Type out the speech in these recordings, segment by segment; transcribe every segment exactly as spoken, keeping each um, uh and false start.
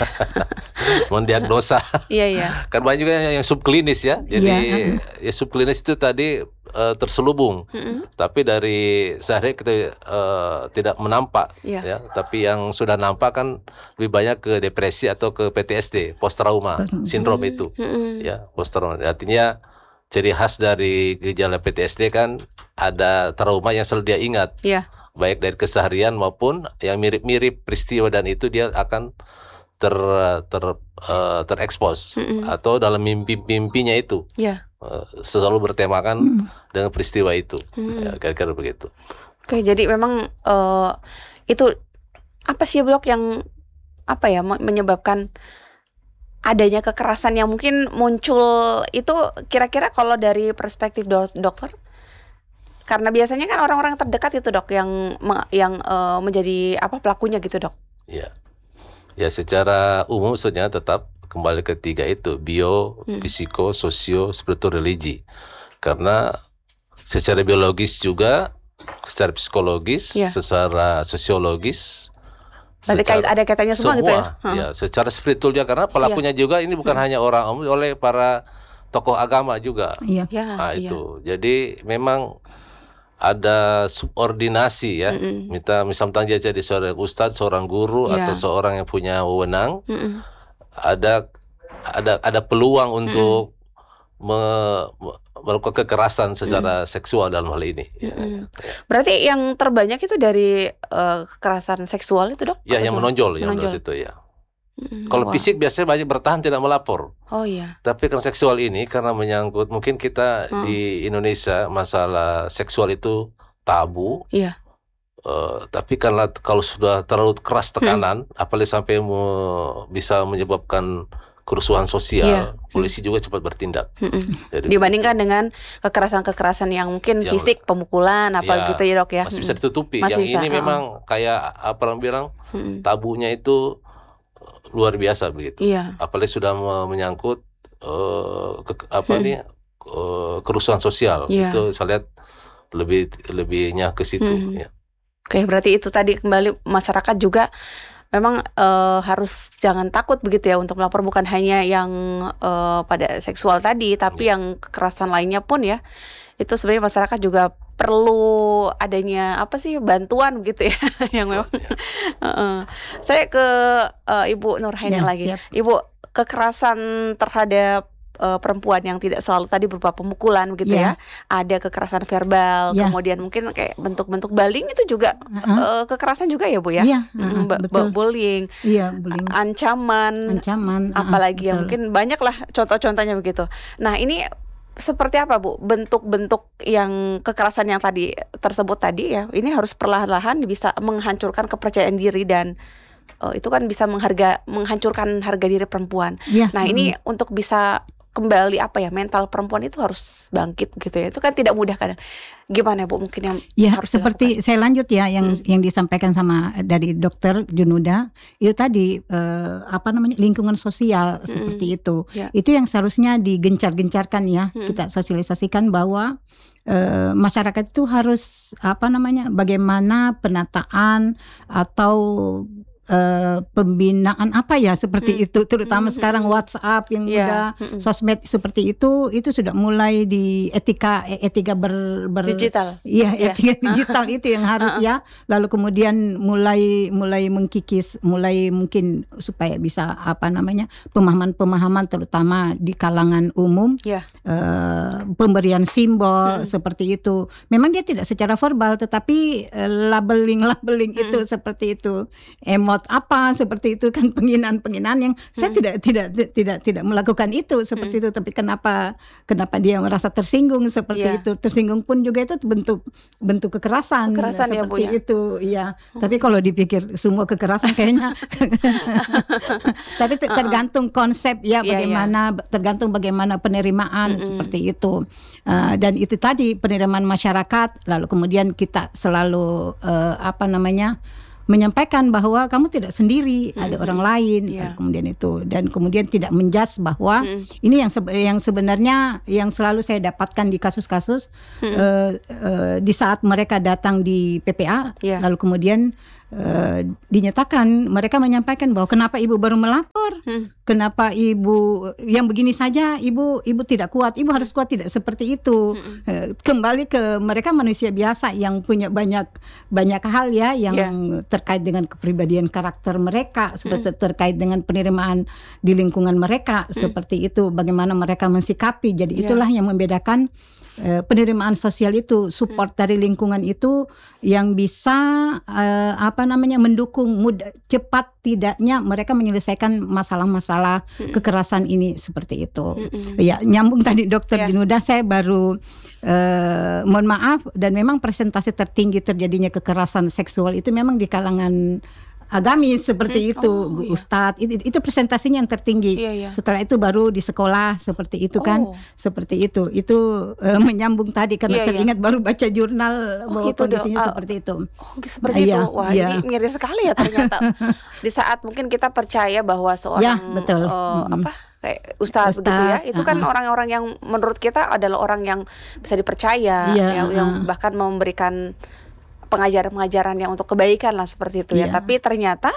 mendiagnosa. Iya, iya. Kan banyak juga yang subklinis ya. Jadi Iya. ya subklinis itu tadi uh, terselubung. Mm-mm. Tapi dari sehari kita uh, tidak menampak Iya. ya. Tapi yang sudah nampak kan lebih banyak ke depresi atau ke P T S D, post trauma sindrom itu. Mm-mm. Ya, post trauma. Artinya ciri khas dari gejala P T S D kan ada trauma yang selalu dia ingat. Iya. Baik dari keseharian maupun yang mirip-mirip peristiwa, dan itu dia akan ter ter uh, terekspos Mm-mm. atau dalam mimpi-mimpinya itu Iya. uh, selalu bertemakan Mm. dengan peristiwa itu. Mm. Ya, kira-kira begitu. Oke, jadi memang eh, itu apa sih Blok yang apa ya me- menyebabkan adanya kekerasan yang mungkin muncul itu kira-kira kalau dari perspektif do- dokter? Karena biasanya kan orang-orang terdekat itu Dok yang me- yang eh, menjadi apa pelakunya gitu Dok. Ya. Ya, secara umum maksudnya tetap kembali ke tiga itu, bio, Hmm. psiko, sosio, spiritual, religi. Karena secara biologis juga, secara psikologis, Ya. secara sosiologis, Berarti kait- ada kaitannya semua, gitu ya? Hah. ya, secara spiritual juga, karena pelakunya juga ini bukan hanya orang, oleh para tokoh agama juga. Iya. Ya, Nah, iya. itu. Jadi memang ada subordinasi ya. Mm-mm. Minta misalnya dia jadi seorang ustadz, seorang guru, Iya. atau seorang yang punya wewenang, Mm-mm. ada ada ada peluang untuk me- me- melakukan kekerasan secara seksual dalam hal ini. Ya, Mm-mm. Berarti yang terbanyak itu dari eh, kekerasan seksual itu Dok? ya Atau yang gimana? menonjol, yang Menonjol. menonjol situ ya. Mm-mm. Kalau Wah. fisik biasanya banyak bertahan tidak melapor. Oh iya. Tapi kan seksual ini karena menyangkut, mungkin kita Hmm. di Indonesia masalah seksual itu tabu. Iya. Eh, tapi karena kalau sudah terlalu keras tekanan, Hmm. apalagi sampai me- bisa menyebabkan kerusuhan sosial, Iya. polisi juga cepat bertindak. Mm-mm. Jadi Dibandingkan dengan kekerasan-kekerasan yang mungkin Yang- fisik, pemukulan apa Ya, gitu ya Dok ya. masih bisa Mm-mm. ditutupi. Masih Yang bisa, ini uh-uh. memang kayak apa orang bilang, Mm-mm. tabunya itu eh, luar biasa begitu. Iya. Apalagi sudah me- menyangkut eh, ke- apa Hmm. nih eh, kerusuhan sosial. Iya. Itu saya lihat lebih lebihnya ke situ. Hmm. Ya. Oke, berarti itu tadi kembali masyarakat juga memang eh, harus jangan takut begitu ya untuk melapor, bukan hanya yang eh, pada seksual tadi, tapi Iya. yang kekerasan lainnya pun ya. Itu sebenarnya masyarakat juga perlu adanya apa sih bantuan gitu ya yang memang. Ya. Heeh. Saya ke eh, Ibu Nurhaini Ya, lagi. siap. Ibu, kekerasan terhadap eh, perempuan yang tidak selalu tadi berupa pemukulan begitu Ya. ya. Ada kekerasan verbal, Ya. kemudian mungkin kayak bentuk-bentuk bullying itu juga Heeh. eh, kekerasan juga ya Bu ya. Iya, Mm, heeh, ba- betul. ba- bullying, Iya, bullying, ancaman, ancaman, heeh, apalagi yang betul. mungkin banyak lah contoh-contohnya begitu. Nah, ini seperti apa Bu bentuk-bentuk yang kekerasan yang tadi tersebut tadi ya, ini harus perlahan-lahan bisa menghancurkan kepercayaan diri dan eh, itu kan bisa mengharga menghancurkan harga diri perempuan. Iya, Nah, heeh. ini untuk bisa kembali apa ya, mental perempuan itu harus bangkit gitu ya. Itu kan tidak mudah kadang. Gimana Bu mungkin yang Ya, harus seperti saya lanjut ya yang Hmm. yang disampaikan sama dari dokter Junuda itu tadi eh, apa namanya lingkungan sosial seperti itu. Ya. Itu yang seharusnya digencar-gencarkan ya. Hmm. Kita sosialisasikan bahwa eh, masyarakat itu harus apa namanya bagaimana penataan atau eh, pembinaan apa ya seperti Hmm. itu, terutama Hmm, sekarang hmm. WhatsApp yang Iya. udah Mm-mm. sosmed seperti itu itu sudah mulai di etika etika ber, ber Digital. Iya, Iya. etika digital itu yang harus ya. Lalu kemudian mulai mulai mengkikis, mulai mungkin supaya bisa apa namanya pemahaman-pemahaman terutama di kalangan umum, Ya. eh, pemberian simbol Mm-mm. seperti itu. Memang dia tidak secara verbal, tetapi eh, labeling-labeling itu seperti itu, emot apa seperti itu kan penghinaan-penghinaan yang saya Mm. tidak tidak tidak tidak melakukan itu seperti itu. Tapi kenapa kenapa dia merasa tersinggung seperti Iya. itu? Tersinggung pun juga itu bentuk bentuk kekerasan, Kekerasan ya, Bu, seperti ya? itu. Iya. Tapi kalau dipikir semua kekerasan kayaknya tapi te- tergantung konsep ya, Iya, bagaimana tergantung bagaimana penerimaan Mm-mm. seperti itu. Uh, dan itu tadi penerimaan masyarakat, lalu kemudian kita selalu uh, apa namanya menyampaikan bahwa kamu tidak sendiri, ada orang lain, Iya. lalu kemudian itu, dan kemudian tidak menjas bahwa Mm. ini yang sebe- yang sebenarnya yang selalu saya dapatkan di kasus-kasus Mm. uh, uh, di saat mereka datang di P P A, Iya. lalu kemudian eh, dinyatakan mereka menyampaikan bahwa kenapa ibu baru melapor, Hmm. kenapa ibu yang begini saja ibu ibu tidak kuat, ibu harus kuat, tidak seperti itu. Hmm. Eh, kembali ke mereka manusia biasa yang punya banyak banyak hal ya yang Yeah. terkait dengan kepribadian karakter mereka, seperti terkait dengan penerimaan di lingkungan mereka, seperti itu bagaimana mereka mensikapi. Jadi Yeah. itulah yang membedakan eh, penerimaan sosial itu, support dari lingkungan itu yang bisa eh, apa namanya mendukung mudah, cepat tidaknya mereka menyelesaikan masalah-masalah kekerasan ini, seperti itu. Mm-mm. Ya, nyambung tadi Dokter Ya. Dinuda, saya baru eh, mohon maaf, dan memang presentasi tertinggi terjadinya kekerasan seksual itu memang di kalangan agamis, seperti Hmm. itu, Oh, iya. Ustadz, itu, itu presentasinya yang tertinggi. Iya, iya. Setelah itu baru di sekolah, seperti itu kan, Oh. seperti itu. Itu eh, menyambung tadi karena Iya, iya. teringat baru baca jurnal Oh, bahwa gitu, Dok. kondisinya Ah, seperti itu. Oh, seperti Iya, itu. Wah, iya. ini miris sekali ya ternyata. Di saat mungkin kita percaya bahwa seorang Ya, betul. eh, Mm-mm. apa kayak ustadz, Ustadz, begitu ya, itu kan uh-uh. orang-orang yang menurut kita adalah orang yang bisa dipercaya, Iya, yang, yang uh-uh. bahkan memberikan pengajaran-pengajaran yang untuk kebaikan lah, seperti itu ya. Iya. Tapi ternyata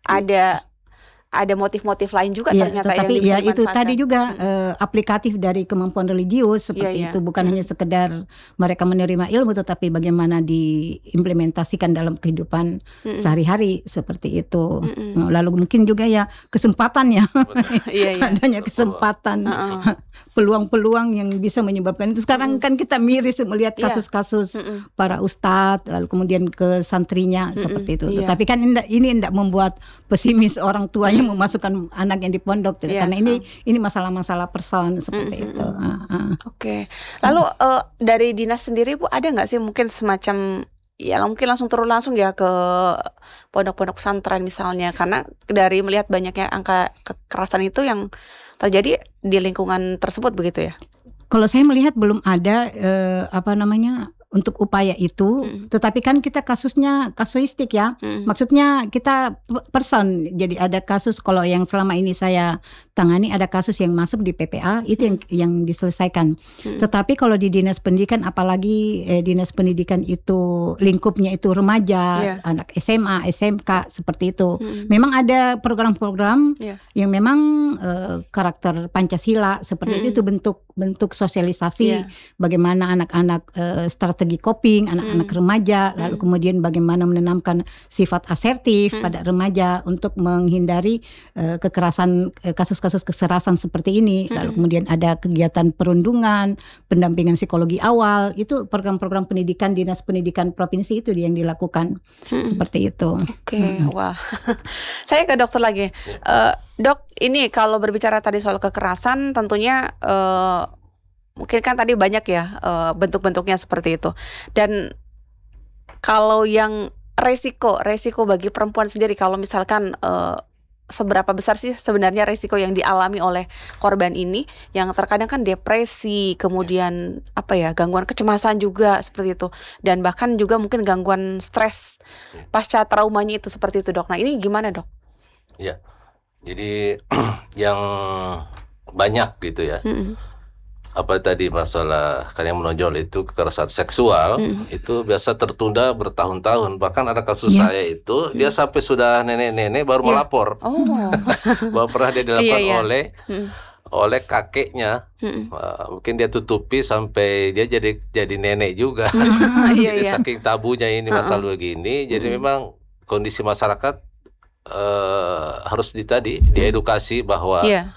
ada ada motif-motif lain juga Ya, ternyata yang tetapi bisa ya itu dimanfaatkan. tadi juga eh, aplikatif dari kemampuan religius seperti Iya, iya. itu, bukan hanya sekedar mereka menerima ilmu, tetapi bagaimana diimplementasikan dalam kehidupan Mm-mm. sehari-hari, seperti itu. Mm-mm. Lalu mungkin juga ya kesempatan ya, Iya, iya. adanya kesempatan, Uh-uh. peluang-peluang yang bisa menyebabkan itu. Sekarang kan kita miris melihat Iya. kasus-kasus Mm-mm. para ustadz, lalu kemudian ke santrinya, seperti itu. iya. Tetapi kan ini ini tidak membuat pesimis orang tuanya memasukkan anak yang di pondok, Iya, karena ini ini masalah-masalah person seperti Mm, mm, itu. Ah, ah. Oke. Lalu eh, dari dinas sendiri Bu, ada nggak sih mungkin semacam ya mungkin langsung turun langsung ya ke pondok-pondok pesantren misalnya, karena dari melihat banyaknya angka kekerasan itu yang terjadi di lingkungan tersebut, begitu ya? Kalau saya melihat belum ada eh, apa namanya untuk upaya itu, Mm. tetapi kan kita kasusnya kasuistik ya. Mm. Maksudnya kita p- person, jadi ada kasus, kalau yang selama ini saya tangani ada kasus yang masuk di P P A itu yang yang diselesaikan. Hmm. Tetapi kalau di dinas pendidikan, apalagi eh, dinas pendidikan itu lingkupnya itu remaja, Iya. anak S M A, S M K, seperti itu. Mm. Memang ada program-program Iya. yang memang eh, karakter Pancasila seperti Mm. itu, bentuk bentuk sosialisasi Iya. bagaimana anak-anak eh, strategi coping, anak-anak Mm. remaja, lalu Mm. kemudian bagaimana menanamkan sifat asertif Mm. pada remaja untuk menghindari eh, kekerasan, eh, kasus-kasus kekerasan seperti ini. Lalu Mm. kemudian ada kegiatan perundungan, pendampingan psikologi awal, itu program-program pendidikan dinas pendidikan provinsi itu yang dilakukan, Mm. seperti itu. Oke, wah. Saya ke dokter lagi. Eh, dok, ini kalau berbicara tadi soal kekerasan, tentunya eh, mungkin kan tadi banyak ya eh, bentuk-bentuknya seperti itu. Dan kalau yang resiko, resiko bagi perempuan sendiri, kalau misalkan eh, seberapa besar sih sebenarnya resiko yang dialami oleh korban ini, yang terkadang kan depresi, kemudian apa ya, gangguan kecemasan juga seperti itu, dan bahkan juga mungkin gangguan stres pasca traumanya itu, seperti itu dok. Nah ini gimana dok? Ya, jadi yang banyak gitu ya. Mm-mm. Apa tadi masalah kan yang menonjol itu kekerasan seksual, Mm. itu biasa tertunda bertahun-tahun. Bahkan ada kasus Ya. saya itu dia sampai sudah nenek-nenek baru Ya. melapor Oh. bahwa pernah dia dilakukan Iya, iya. oleh Mm. oleh kakeknya. Mm-mm. Wah, mungkin dia tutupi sampai dia jadi jadi nenek juga. Iya, Jadi iya. saking tabunya ini Uh-uh. masalah begini, jadi Mm. memang kondisi masyarakat eh, harus di tadi diedukasi bahwa Iya.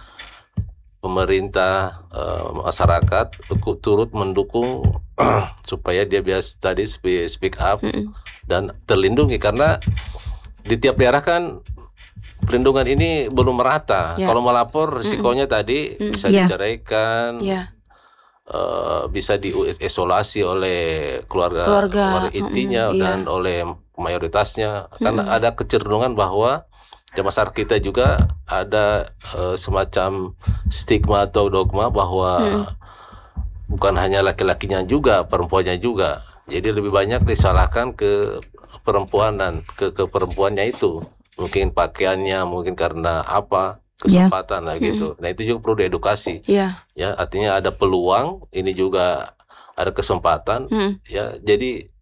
pemerintah, eh, masyarakat ikut turut mendukung supaya dia biasa tadi speak, speak up Mm-mm. dan terlindungi, karena di tiap daerah kan perlindungan ini belum merata. Ya. Kalau melapor risikonya tadi Mm. bisa Ya. diceraikan, Iya. eh, bisa diisolasi oleh keluarga, Keluarga, keluarga intinya mm, iya. dan oleh mayoritasnya. Karena Mm-mm. ada kecenderungan bahwa di masyarakat kita juga ada eh, semacam stigma atau dogma bahwa Mm. bukan hanya laki-lakinya juga, perempuannya juga. Jadi lebih banyak disalahkan ke perempuan dan ke ke perempuannya itu. Mungkin pakaiannya, mungkin karena apa, kesempatan lah gitu. Nah itu juga perlu diedukasi. Iya. Ya, artinya ada peluang, ini juga ada kesempatan. Mm. Ya, jadi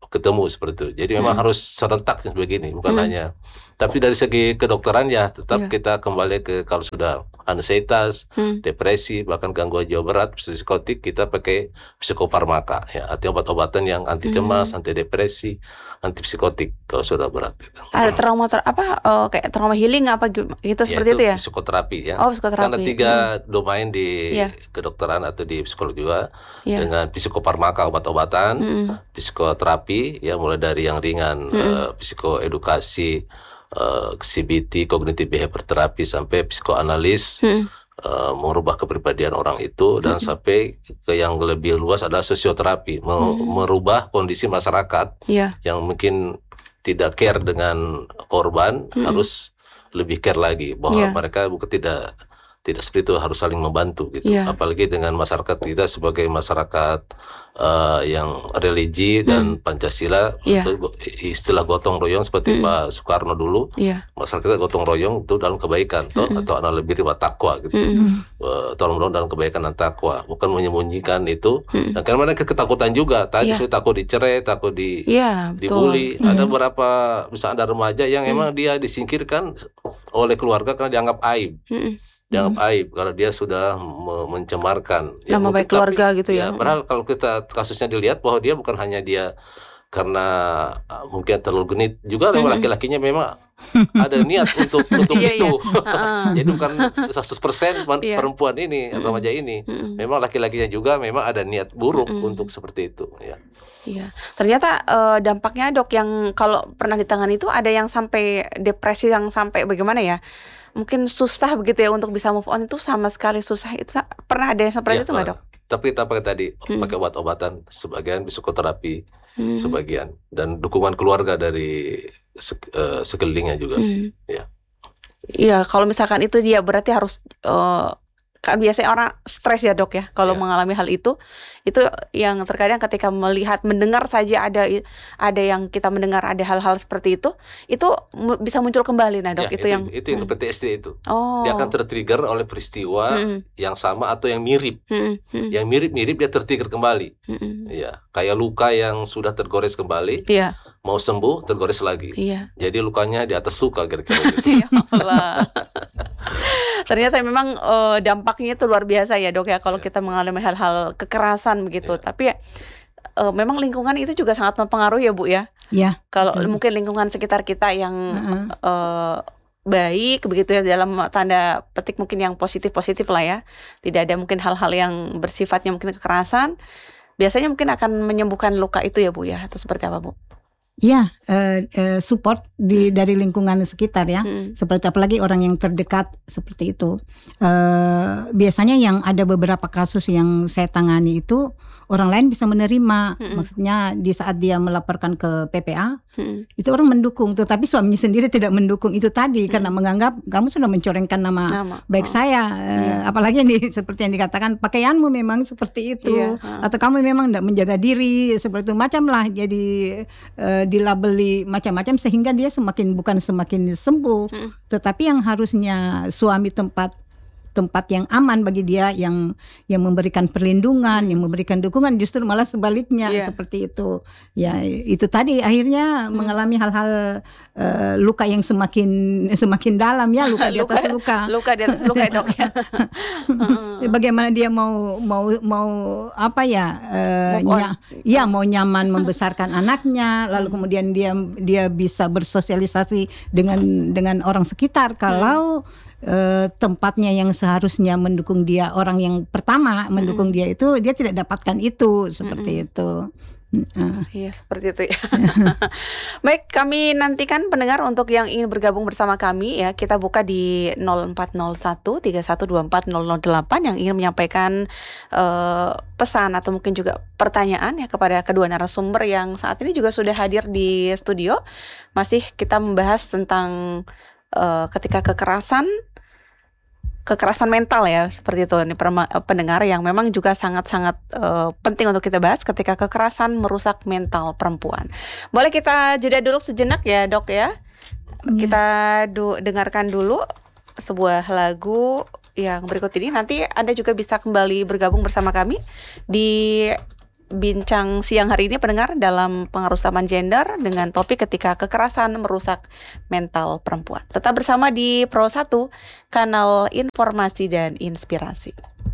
ketemu seperti itu. Jadi memang Hmm. harus serentak begini, bukan Hmm. hanya. Tapi dari segi kedokteran ya tetap Iya. kita kembali ke kalau sudah ansietas, Hmm. depresi, bahkan gangguan jiwa berat, psikotik, kita pakai psikofarmaka ya, artinya obat-obatan yang anti cemas, anti depresi, anti psikotik kalau sudah berat gitu. Ada trauma ter- apa eh, kayak trauma healing apa gitu Ya, seperti itu ya? psikoterapi ya. Oh, psikoterapi. Karena tiga domain di Iya. kedokteran atau di psikologi juga Iya. dengan psikofarmaka obat-obatan, Mm-mm. psikoterapi ya mulai dari yang ringan eh, psikoedukasi, eh, C B T, cognitive behavior therapy sampai psikoanalis, Mm-mm. eh, merubah kepribadian orang itu dan sampai ke yang lebih luas adalah sosioterapi, me- merubah kondisi masyarakat Iya. yang mungkin tidak care dengan korban harus lebih care lagi bahwa Iya. mereka bukan tidak tidak seperti itu, harus saling membantu gitu. Iya. Apalagi dengan masyarakat kita sebagai masyarakat eh, yang religi dan Pancasila, Iya. itu go- istilah gotong royong seperti Pak Soekarno dulu, Iya. masyarakat kita gotong royong itu dalam kebaikan toh, atau ana lebih riba takwa gitu. Mm-mm. Eh, tolong menolong dalam kebaikan dan takwa, bukan menyembunyikan itu. Dan karena mereka ketakutan juga, tadi Iya. saya takut dicerai, takut di Iya, betul. dibully. Ada beberapa misalnya ada remaja yang emang dia disingkirkan oleh keluarga karena dianggap aib. Mm-mm. Dianggap aib karena dia sudah me- mencemarkan Nama mungkin, baik keluarga gitu ya. Padahal kalau kita kasusnya dilihat bahwa dia bukan hanya dia karena uh, mungkin terlalu genit, juga memang laki-lakinya memang ada niat untuk untuk Iya, itu. Heeh. Jadi bukan seratus persen wan- Iya. perempuan ini remaja ini. Memang laki-lakinya juga memang ada niat buruk untuk seperti itu ya. Iya, ternyata eh, dampaknya dok yang kalau pernah ditangani itu ada yang sampai depresi yang sampai bagaimana ya? Mungkin susah begitu ya untuk bisa move on itu sama sekali susah itu sa- pernah ada yang seperti Ya, itu nggak dok? Tapi kita pakai tadi pakai obat-obatan, sebagian psikoterapi, Hmm. sebagian dan dukungan keluarga dari sek- eh, sekelilingnya juga. Hmm. Ya. Iya, kalau misalkan itu dia berarti harus eh, kan biasanya orang stres ya dok ya kalau Iya. mengalami hal itu. Itu yang terkadang ketika melihat mendengar saja ada ada yang kita mendengar ada hal-hal seperti itu, itu mu- bisa muncul kembali nah dok. Ya, itu, yang itu yang P T S D itu. oh. Dia akan tertrigger oleh peristiwa Mm-mm. yang sama atau yang mirip. Mm-mm, mm-mm, Yang mirip-mirip dia tertrigger kembali. mm-mm. Ya, kayak luka yang sudah tergores kembali, Iya, mau sembuh tergores lagi. iya. Jadi lukanya di atas luka kira-kira gitu. Ya Allah. Ternyata memang eh, dampaknya itu luar biasa ya dok ya kalau kita mengalami hal-hal kekerasan begitu. Ya. Tapi ya eh, memang lingkungan itu juga sangat mempengaruhi ya Bu ya. Ya, Kalau mungkin lingkungan sekitar kita yang Heeh. eh, baik begitu ya dalam tanda petik mungkin yang positif-positif lah ya. Tidak ada mungkin hal-hal yang bersifatnya mungkin kekerasan. Biasanya mungkin akan menyembuhkan luka itu ya Bu ya atau seperti apa Bu? ya eh, eh, support di dari lingkungan sekitar ya. Mm. Seperti apalagi orang yang terdekat seperti itu. Eh, biasanya yang ada beberapa kasus yang saya tangani itu orang lain bisa menerima. Mm-mm. Maksudnya di saat dia melaporkan ke P P A Mm. itu orang mendukung, tetapi suaminya sendiri tidak mendukung itu tadi karena menganggap kamu sudah mencorengkan nama Nama. baik Oh. saya. Eh, apalagi yang di, seperti yang dikatakan pakaianmu memang seperti itu Iya, ha. atau kamu memang tidak menjaga diri seperti itu macam lah jadi eh, dilabeli macam-macam sehingga dia semakin bukan semakin sembuh, Mm. tetapi yang harusnya suami tempat tempat yang aman bagi dia yang yang memberikan perlindungan, yang memberikan dukungan justru malah sebaliknya Iya. seperti itu. Ya itu tadi akhirnya mengalami hal-hal eh, luka yang semakin semakin dalam ya, luka di atas luka. Luka di atas luka ya dok ya. Heeh. Bagaimana dia mau mau mau apa ya eh, Move on. nya- ya mau nyaman membesarkan anaknya lalu kemudian dia dia bisa bersosialisasi dengan dengan orang sekitar kalau eh, tempatnya yang seharusnya mendukung dia orang yang pertama mendukung dia itu dia tidak dapatkan itu seperti itu. Heeh. Iya seperti itu ya. Baik, kami nantikan pendengar untuk yang ingin bergabung bersama kami ya. Kita buka di nol empat nol satu tiga satu dua empat nol nol delapan yang ingin menyampaikan eh, pesan atau mungkin juga pertanyaan ya kepada kedua narasumber yang saat ini juga sudah hadir di studio. Masih kita membahas tentang eh, ketika kekerasan kekerasan mental ya seperti itu nih perma- pendengar yang memang juga sangat-sangat eh, penting untuk kita bahas ketika kekerasan merusak mental perempuan. Boleh kita jeda dulu sejenak ya dok ya. Kita du- dengarkan dulu sebuah lagu yang berikut ini. Nanti Anda juga bisa kembali bergabung bersama kami di bincang siang hari ini pendengar dalam pengaruh zaman gender dengan topik ketika kekerasan merusak mental perempuan. Tetap bersama di Pro satu, kanal informasi dan inspirasi.